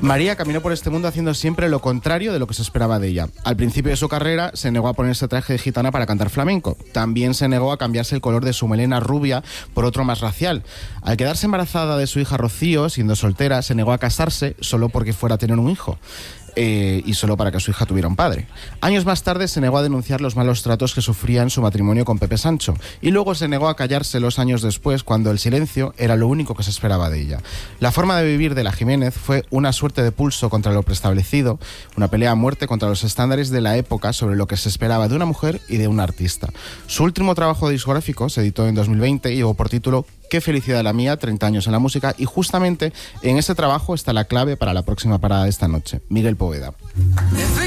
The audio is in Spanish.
María caminó por este mundo haciendo siempre lo contrario de lo que se esperaba de ella. Al principio de su carrera se negó a ponerse traje de gitana para cantar flamenco. También se negó a cambiarse el color de su melena rubia por otro más racial. Al quedarse embarazada de su hija Rocío, siendo soltera, se negó a casarse solo porque fuera a tener un hijo. Y solo para que su hija tuviera un padre. Años más tarde se negó a denunciar los malos tratos que sufría en su matrimonio con Pepe Sancho, y luego se negó a callárselos años después, cuando el silencio era lo único que se esperaba de ella. La forma de vivir de la Jiménez fue una suerte de pulso contra lo preestablecido, una pelea a muerte contra los estándares de la época sobre lo que se esperaba de una mujer y de un artista. Su último trabajo discográfico se editó en 2020 y llevó por título Qué felicidad la mía, 30 años en la música, y justamente en ese trabajo está la clave para la próxima parada de esta noche. Miguel Poveda.